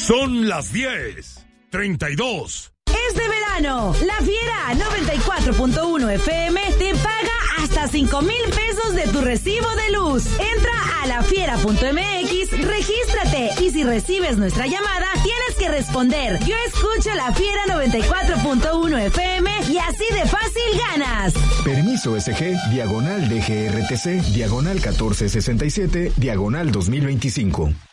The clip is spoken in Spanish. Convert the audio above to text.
Son las 10:32. Es de verano. La Fiera 94.1 FM te paga hasta 5,000 pesos de tu recibo de luz. Entra a lafiera.mx, regístrate y si recibes nuestra llamada, tienes que responder: yo escucho La Fiera 94.1 FM y así de fácil ganas. Permiso SG, /DGRTC, /1467, /2025.